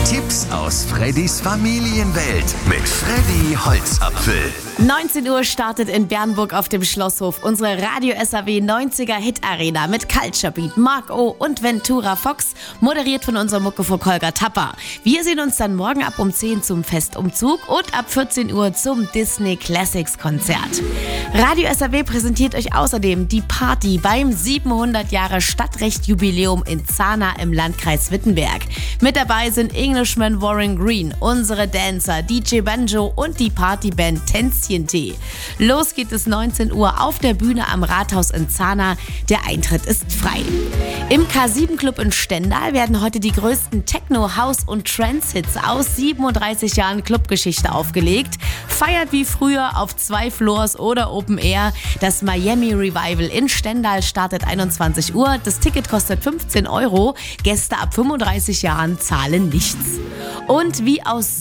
Tipps aus Freddys Familienwelt mit Freddy Holzapfel. 19 Uhr startet in Bernburg auf dem Schlosshof unsere Radio SAW 90er Hit Arena mit Culture Beat, Mark O. und Ventura Fox, moderiert von unserem Muckefuck Holger Tapper. Wir sehen uns dann morgen ab um 10 zum Festumzug und ab 14 Uhr zum Disney Classics Konzert. Radio SAW präsentiert euch außerdem die Party beim 700 Jahre Stadtrecht-Jubiläum in Zahna im Landkreis Wittenberg. Mit dabei sind Englishman Warren Green, unsere Dancer, DJ Banjo und die Partyband Tänzchen-Tee. Los geht es 19 Uhr auf der Bühne am Rathaus in Zahna. Der Eintritt ist frei. Im K7 Club in Stendal werden heute die größten Techno-, House- und Trance-Hits aus 37 Jahren Clubgeschichte aufgelegt. Feiert wie früher auf 2 Floors oder Open Air. Das Miami Revival in Stendal startet 21 Uhr. Das Ticket kostet 15 €. Gäste ab 35 Jahren zahlen nichts. Und wie aus